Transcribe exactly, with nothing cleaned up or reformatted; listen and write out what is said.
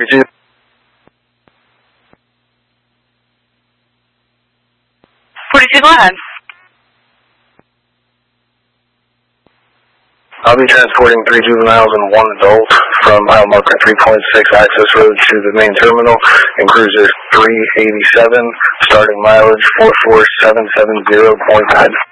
forty-two. forty-two, go ahead. I'll be transporting three juveniles and one adult from mile marker three point six access road to the main terminal in cruiser three eighty-seven, starting mileage four four seven seven zero point nine.